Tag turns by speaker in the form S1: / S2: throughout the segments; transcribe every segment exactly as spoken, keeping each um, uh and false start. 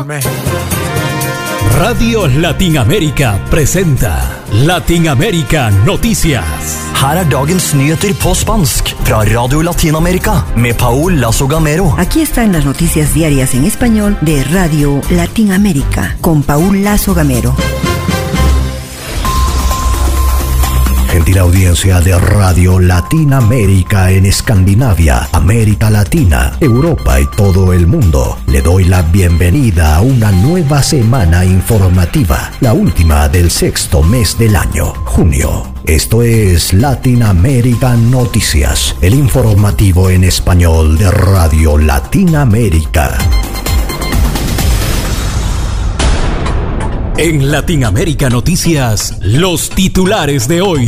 S1: Radio Latinamérica presenta Latinamérica Noticias.
S2: Her er dagens nyheter på spansk fra Radio Latinamerika med Paul Lazo Gamero.
S3: Aquí están las noticias diarias en español de Radio Latinamérica con Paul Lazo Gamero.
S4: Gentil audiencia de Radio Latinamérica en Escandinavia, América Latina, Europa y todo el mundo. Le doy la bienvenida a una nueva semana informativa, la última del sexto mes del año, junio. Esto es Latinamérica Noticias, el informativo en español de Radio Latinamérica.
S1: En Latinamérica Noticias, los titulares de hoy.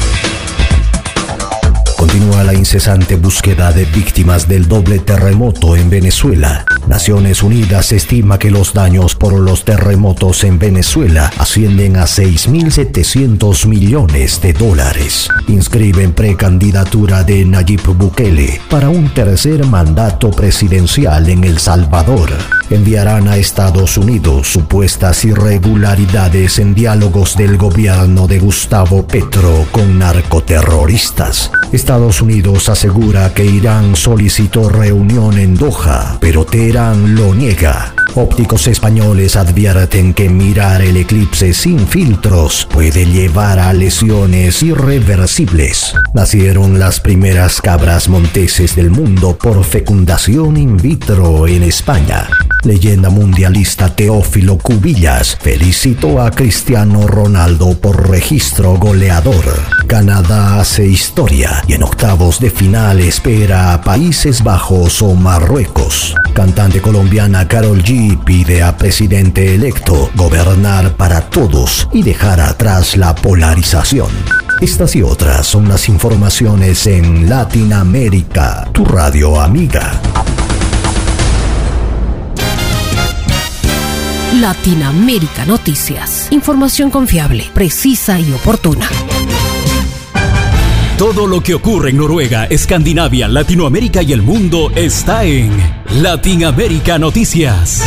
S4: Continúa la incesante búsqueda de víctimas del doble terremoto en Venezuela. Naciones Unidas estima que los daños por los terremotos en Venezuela ascienden a seis mil setecientos millones de dólares. Inscriben precandidatura de Nayib Bukele para un tercer mandato presidencial en El Salvador. Enviarán a Estados Unidos supuestas irregularidades en diálogos del gobierno de Gustavo Petro con narcoterroristas. Estados Unidos asegura que Irán solicitó reunión en Doha, pero Teherán lo niega. Ópticos españoles advierten que mirar el eclipse sin filtros puede llevar a lesiones irreversibles. Nacieron las primeras cabras monteses del mundo por fecundación in vitro en España. Leyenda mundialista Teófilo Cubillas felicitó a Cristiano Ronaldo por registro goleador. Canadá hace historia y en octavos de final espera a Países Bajos o Marruecos. Cantante colombiana Karol G pide a presidente electo gobernar para todos y dejar atrás la polarización. Estas y otras son las informaciones en Latinamérica, tu radio amiga.
S5: Latinamérica Noticias. Información confiable, precisa y oportuna.
S1: Todo lo que ocurre en Noruega, Escandinavia, Latinoamérica y el mundo está en Latinamérica Noticias.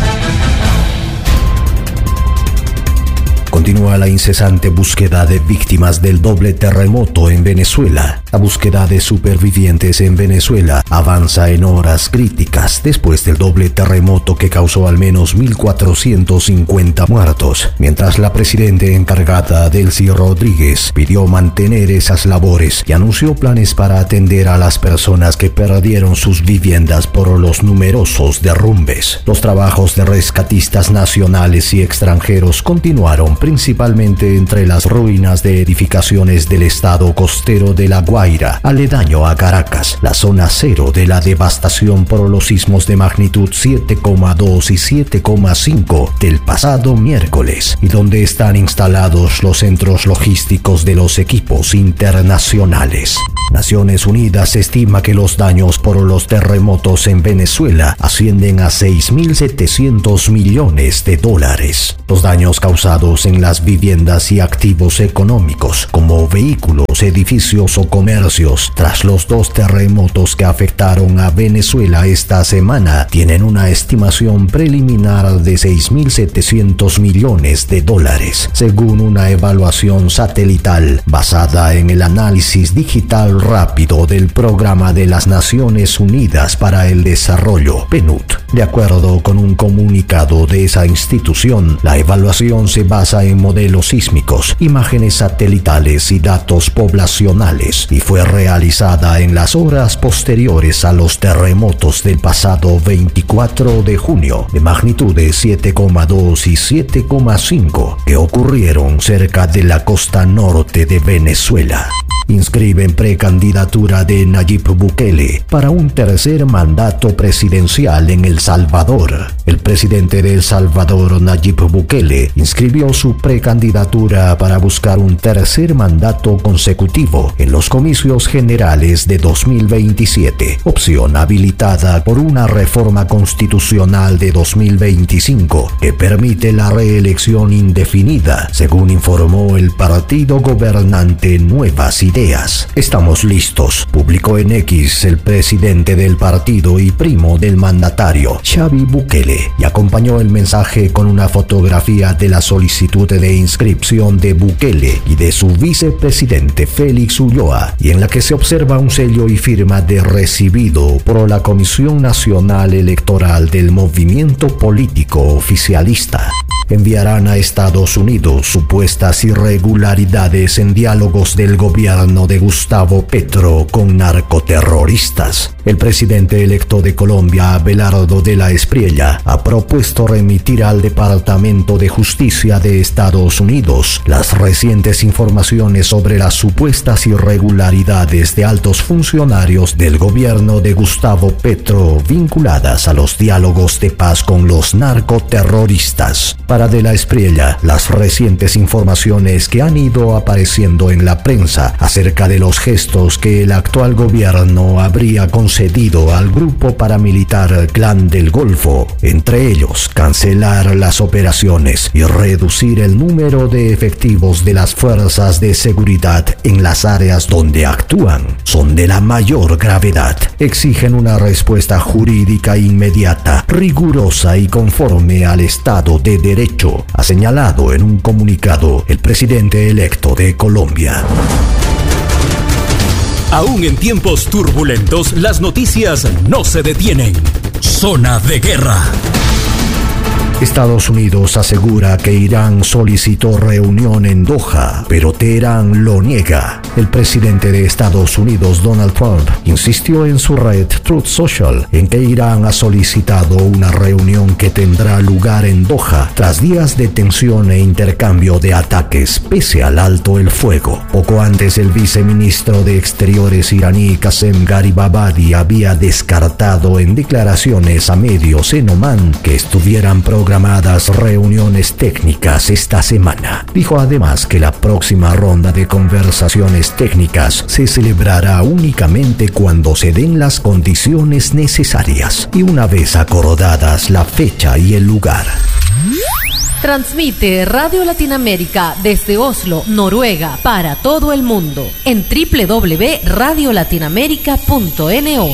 S4: Continúa la incesante búsqueda de víctimas del doble terremoto en Venezuela. La búsqueda de supervivientes en Venezuela avanza en horas críticas después del doble terremoto que causó al menos mil cuatrocientos cincuenta muertos, mientras la presidenta encargada Delcy Rodríguez pidió mantener esas labores y anunció planes para atender a las personas que perdieron sus viviendas por los numerosos derrumbes. Los trabajos de rescatistas nacionales y extranjeros continuaron principalmente entre las ruinas de edificaciones del estado costero de La Guaira, aledaño a Caracas, la zona cero de la devastación por los sismos de magnitud siete coma dos y siete coma cinco del pasado miércoles, y donde están instalados los centros logísticos de los equipos internacionales. Naciones Unidas estima que los daños por los terremotos en Venezuela ascienden a seis mil setecientos millones de dólares. Los daños causados en las viviendas y activos económicos, como vehículos, edificios o comercios, tras los dos terremotos que afectaron a Venezuela esta semana, tienen una estimación preliminar de seis mil setecientos millones de dólares, según una evaluación satelital basada en el análisis digital rápido del Programa de las Naciones Unidas para el Desarrollo, P N U D. De acuerdo con un comunicado de esa institución, la evaluación se basa en modelos sísmicos, imágenes satelitales y datos poblacionales, y fue realizada en las horas posteriores a los terremotos del pasado veinticuatro de junio, de magnitudes siete coma dos y siete coma cinco, que ocurrieron cerca de la costa norte de Venezuela. Inscriben precandidatura de Nayib Bukele para un tercer mandato presidencial en El Salvador. El presidente de El Salvador, Nayib Bukele, inscribió su precandidatura para buscar un tercer mandato consecutivo en los comicios generales de dos mil veintisiete, opción habilitada por una reforma constitucional de dos mil veinticinco que permite la reelección indefinida, según informó el partido gobernante Nuevas Ideas. ideas. Estamos listos, publicó en X el presidente del partido y primo del mandatario, Xavi Bukele, y acompañó el mensaje con una fotografía de la solicitud de inscripción de Bukele y de su vicepresidente Félix Ulloa, y en la que se observa un sello y firma de recibido por la Comisión Nacional Electoral del movimiento político oficialista. Enviarán a Estados Unidos supuestas irregularidades en diálogos del gobierno de Gustavo Petro con narcoterroristas. El presidente electo de Colombia, Abelardo de la Espriella, ha propuesto remitir al Departamento de Justicia de Estados Unidos las recientes informaciones sobre las supuestas irregularidades de altos funcionarios del gobierno de Gustavo Petro vinculadas a los diálogos de paz con los narcoterroristas. Para de la Espriella, las recientes informaciones que han ido apareciendo en la prensa acerca de los gestos que el actual gobierno habría concedido al grupo paramilitar Clan del Golfo, entre ellos cancelar las operaciones y reducir el número de efectivos de las fuerzas de seguridad en las áreas donde actúan, son de la mayor gravedad. Exigen una respuesta jurídica inmediata, rigurosa y conforme al Estado de Derecho, ha señalado en un comunicado el presidente electo de Colombia.
S1: Aún en tiempos turbulentos, las noticias no se detienen. Zona de guerra.
S4: Estados Unidos asegura que Irán solicitó reunión en Doha, pero Teherán lo niega. El presidente de Estados Unidos, Donald Trump, insistió en su red Truth Social en que Irán ha solicitado una reunión que tendrá lugar en Doha tras días de tensión e intercambio de ataques pese al alto el fuego. Poco antes, el viceministro de Exteriores iraní, Qasem Garibabadi, había descartado en declaraciones a medios en Omán que estuvieran programadas programadas reuniones técnicas esta semana. Dijo además que la próxima ronda de conversaciones técnicas se celebrará únicamente cuando se den las condiciones necesarias y una vez acordadas la fecha y el lugar.
S5: Transmite Radio Latinoamérica desde Oslo, Noruega, para todo el mundo en doble u doble u doble u punto radio latinoamérica punto no.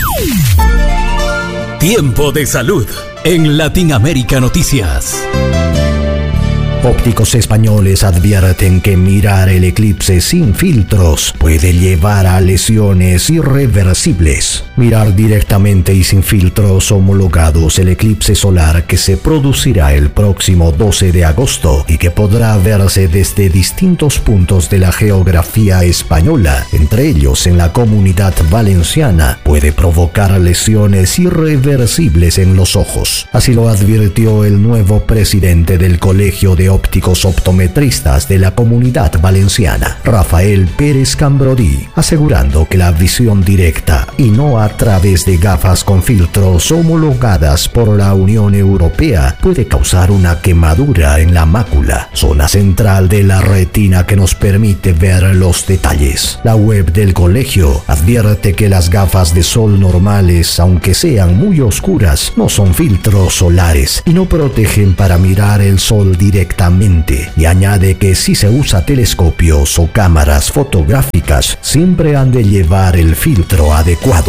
S1: Tiempo de salud en Latinoamérica Noticias.
S4: Ópticos españoles advierten que mirar el eclipse sin filtros puede llevar a lesiones irreversibles. Mirar directamente y sin filtros homologados el eclipse solar que se producirá el próximo doce de agosto y que podrá verse desde distintos puntos de la geografía española, entre ellos en la Comunidad Valenciana, puede provocar lesiones irreversibles en los ojos. Así lo advirtió el nuevo presidente del Colegio de Ópticos Optometristas de la Comunidad Valenciana, Rafael Pérez Cambrodí, asegurando que la visión directa y no a través de gafas con filtros homologadas por la Unión Europea puede causar una quemadura en la mácula, zona central de la retina que nos permite ver los detalles. La web del colegio advierte que las gafas de sol normales, aunque sean muy oscuras, no son filtros solares y no protegen para mirar el sol directamente, y añade que si se usa telescopios o cámaras fotográficas, siempre han de llevar el filtro adecuado.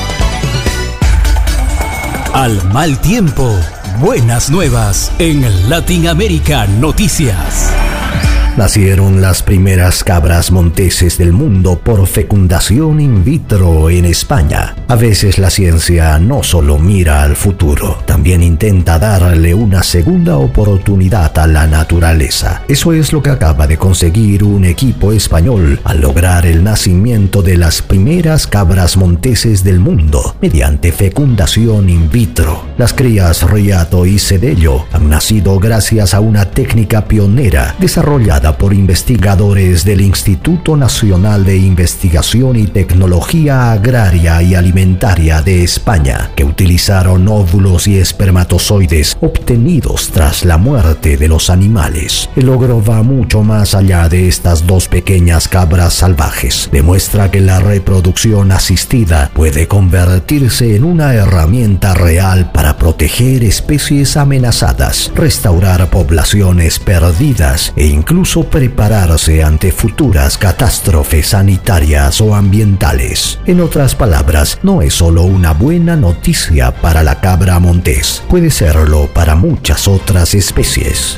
S1: Al mal tiempo, buenas nuevas en Latinoamérica Noticias.
S4: Nacieron las primeras cabras monteses del mundo por fecundación in vitro en España. A veces la ciencia no solo mira al futuro, también intenta darle una segunda oportunidad a la naturaleza. Eso es lo que acaba de conseguir un equipo español al lograr el nacimiento de las primeras cabras monteses del mundo mediante fecundación in vitro. Las crías Riato y Cedello han nacido gracias a una técnica pionera desarrollada por investigadores del Instituto Nacional de Investigación y Tecnología Agraria y Alimentaria de España, que utilizaron óvulos y espermatozoides obtenidos tras la muerte de los animales. El logro va mucho más allá de estas dos pequeñas cabras salvajes. Demuestra que la reproducción asistida puede convertirse en una herramienta real para proteger especies amenazadas, restaurar poblaciones perdidas e incluso incluso prepararse ante futuras catástrofes sanitarias o ambientales. En otras palabras, no es solo una buena noticia para la cabra montés, puede serlo para muchas otras especies.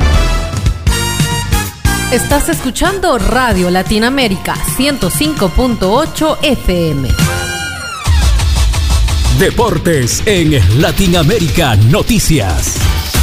S5: Estás escuchando Radio Latinoamérica ciento cinco punto ocho F M.
S1: Deportes en Latinoamérica Noticias.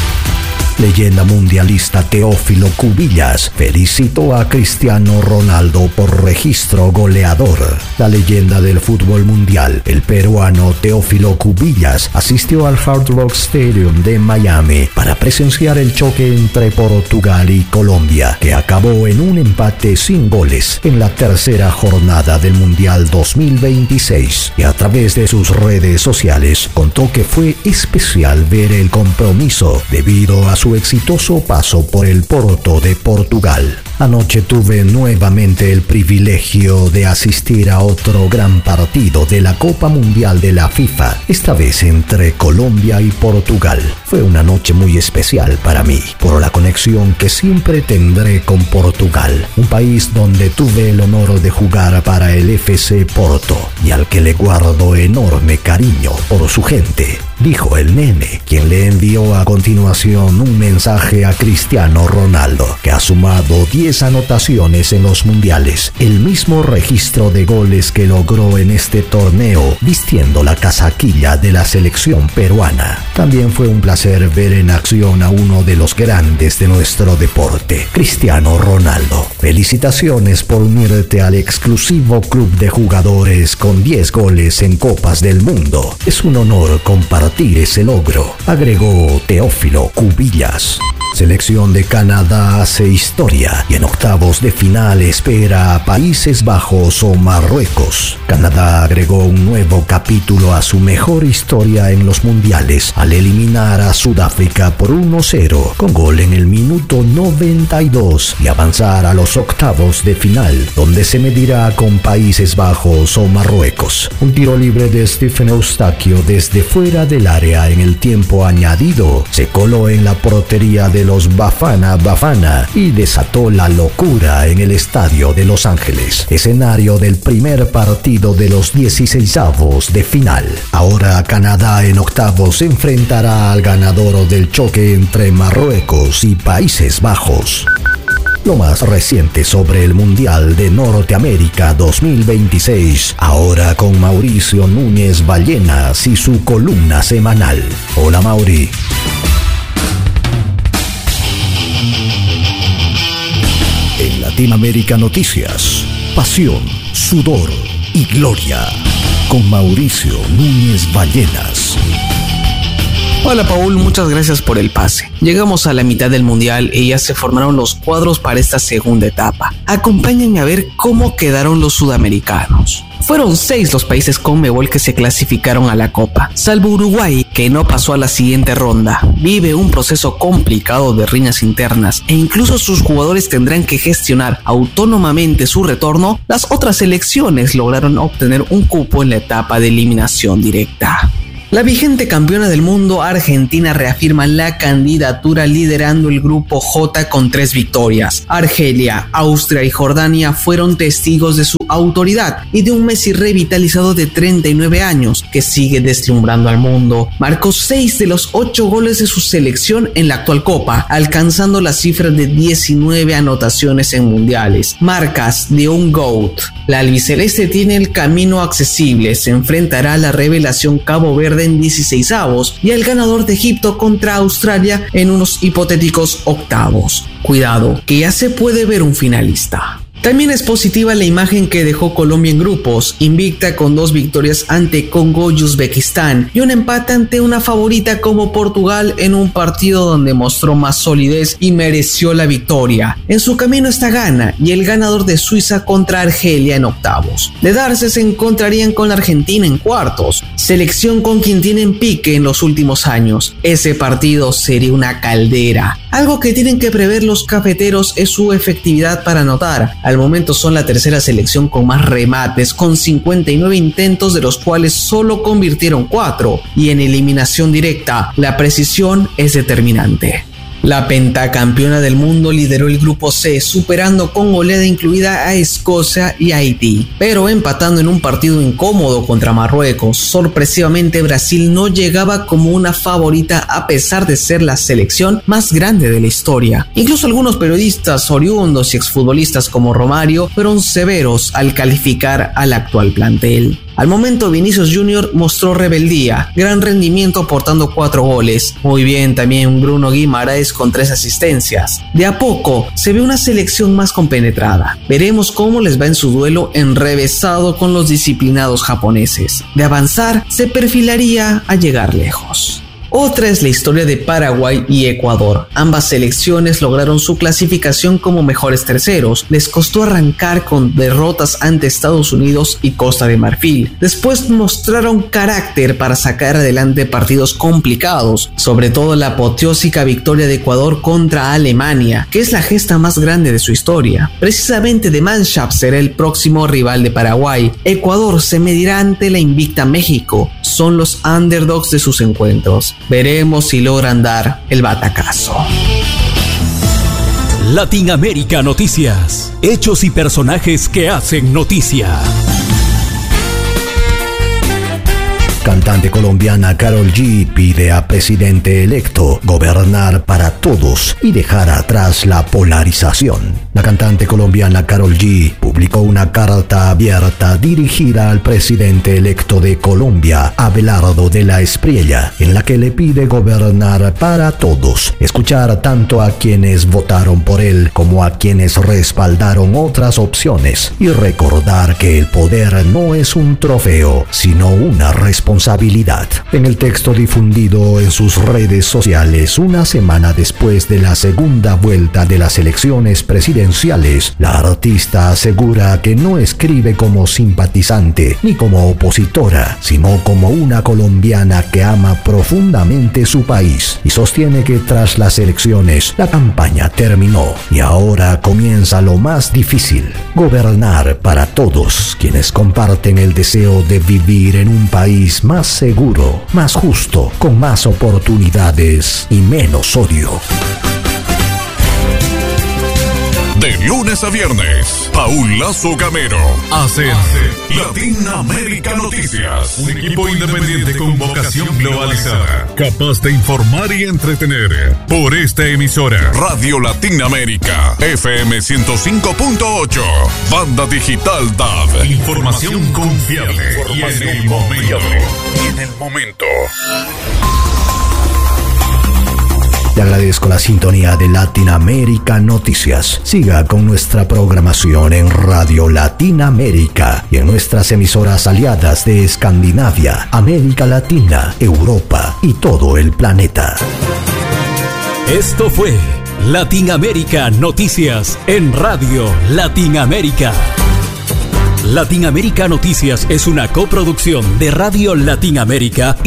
S4: Leyenda mundialista Teófilo Cubillas felicitó a Cristiano Ronaldo por registro goleador. La leyenda del fútbol mundial, el peruano Teófilo Cubillas, asistió al Hard Rock Stadium de Miami para presenciar el choque entre Portugal y Colombia, que acabó en un empate sin goles en la tercera jornada del Mundial dos mil veintiséis, y a través de sus redes sociales contó que fue especial ver el compromiso debido a su exitoso paso por el Porto de Portugal. Anoche tuve nuevamente el privilegio de asistir a otro gran partido de la Copa Mundial de la FIFA, esta vez entre Colombia y Portugal. Fue una noche muy especial para mí, por la conexión que siempre tendré con Portugal, un país donde tuve el honor de jugar para el F C Porto y al que le guardo enorme cariño por su gente, dijo el nene, quien le envió a continuación un mensaje a Cristiano Ronaldo, que ha sumado diez anotaciones en los mundiales, el mismo registro de goles que logró en este torneo vistiendo la casaquilla de la selección peruana. También fue un placer ver en acción a uno de los grandes de nuestro deporte, Cristiano Ronaldo. Felicitaciones por unirte al exclusivo club de jugadores con diez goles en Copas del Mundo. Es un honor compartir ese logro, agregó Teófilo Cubillas. Selección de Canadá hace historia y en octavos de final espera a Países Bajos o Marruecos. Canadá agregó un nuevo capítulo a su mejor historia en los mundiales al eliminar a Sudáfrica por uno cero con gol en el minuto noventa y dos y avanzar a los octavos de final, donde se medirá con Países Bajos o Marruecos. Un tiro libre de Stephen Eustaquio desde fuera del área en el tiempo añadido se coló en la portería de los Bafana Bafana y desató la locura en el estadio de Los Ángeles, escenario del primer partido de los dieciseisavos de final. Ahora Canadá en octavos enfrentará al ganador del choque entre Marruecos y Países Bajos. Lo más reciente sobre el Mundial de Norteamérica dos mil veintiséis, ahora con Mauricio Núñez Ballenas y su columna semanal. Hola Mauri. En Latinoamérica Noticias, pasión, sudor y gloria, con Mauricio Núñez Ballenas.
S6: Hola Paul, muchas gracias por el pase. Llegamos a la mitad del mundial y ya se formaron los cuadros para esta segunda etapa. Acompáñenme a ver cómo quedaron los sudamericanos. Fueron seis los países Conmebol que se clasificaron a la Copa, salvo Uruguay, que no pasó a la siguiente ronda. Vive un proceso complicado de riñas internas e incluso sus jugadores tendrán que gestionar autónomamente su retorno. Las otras selecciones lograron obtener un cupo en la etapa de eliminación directa. La vigente campeona del mundo, Argentina, reafirma la candidatura liderando el grupo J con tres victorias. Argelia, Austria y Jordania fueron testigos de su autoridad y de un Messi revitalizado de treinta y nueve años que sigue deslumbrando al mundo. Marcó seis de los ocho goles de su selección en la actual Copa, alcanzando la cifra de diecinueve anotaciones en mundiales, marcas de un GOAT. La albiceleste tiene el camino accesible, se enfrentará a la revelación Cabo Verde en dieciseisavos y el ganador de Egipto contra Australia en unos hipotéticos octavos. Cuidado, que ya se puede ver un finalista. También es positiva la imagen que dejó Colombia en grupos, invicta con dos victorias ante Congo y Uzbekistán y un empate ante una favorita como Portugal en un partido donde mostró más solidez y mereció la victoria. En su camino está Ghana y el ganador de Suiza contra Argelia en octavos. De darse se encontrarían con la Argentina en cuartos, selección con quien tienen pique en los últimos años. Ese partido sería una caldera. Algo que tienen que prever los cafeteros es su efectividad para anotar. Al momento son la tercera selección con más remates, con cincuenta y nueve intentos, de los cuales solo convirtieron cuatro, y en eliminación directa la precisión es determinante. La pentacampeona del mundo lideró el grupo C, superando con goleada incluida a Escocia y Haití, pero empatando en un partido incómodo contra Marruecos. Sorpresivamente, Brasil no llegaba como una favorita a pesar de ser la selección más grande de la historia. Incluso algunos periodistas oriundos y exfutbolistas como Romario fueron severos al calificar al actual plantel. Al momento, Vinicius Junior mostró rebeldía, gran rendimiento aportando cuatro goles. Muy bien también Bruno Guimaraes con tres asistencias. De a poco se ve una selección más compenetrada. Veremos cómo les va en su duelo enrevesado con los disciplinados japoneses. De avanzar, se perfilaría a llegar lejos. Otra es la historia de Paraguay y Ecuador. Ambas selecciones lograron su clasificación como mejores terceros. Les costó arrancar con derrotas ante Estados Unidos y Costa de Marfil. Después mostraron carácter para sacar adelante partidos complicados, sobre todo la apoteósica victoria de Ecuador contra Alemania, que es la gesta más grande de su historia. Precisamente The Mannschaft será el próximo rival de Paraguay. Ecuador se medirá ante la invicta México. Son los underdogs de sus encuentros. Veremos si logran dar el batacazo.
S1: Latinoamérica Noticias. Hechos y personajes que hacen noticia.
S4: Cantante colombiana Karol G pide a presidente electo gobernar para todos y dejar atrás la polarización. La cantante colombiana Karol G publicó una carta abierta dirigida al presidente electo de Colombia, Abelardo de la Espriella, en la que le pide gobernar para todos, escuchar tanto a quienes votaron por él como a quienes respaldaron otras opciones y recordar que el poder no es un trofeo, sino una responsabilidad. En el texto difundido en sus redes sociales una semana después de la segunda vuelta de las elecciones presidenciales, la artista asegura que no escribe como simpatizante ni como opositora, sino como una colombiana que ama profundamente su país, y sostiene que tras las elecciones la campaña terminó y ahora comienza lo más difícil: gobernar para todos quienes comparten el deseo de vivir en un país más seguro, más justo, con más oportunidades y menos odio.
S7: De lunes a viernes, Paul Lazo Gamero hace Latinoamérica Noticias. Un equipo independiente con vocación globalizada, capaz de informar y entretener. Por esta emisora, Radio Latinoamérica, F M ciento cinco punto ocho, Banda Digital D A B. Información confiable y en el momento. Y en el momento.
S4: Le agradezco la sintonía de Latinoamérica Noticias. Siga con nuestra programación en Radio Latinoamérica y en nuestras emisoras aliadas de Escandinavia, América Latina, Europa y todo el planeta.
S1: Esto fue Latinoamérica Noticias en Radio Latinoamérica. Latinoamérica Noticias es una coproducción de Radio Latinoamérica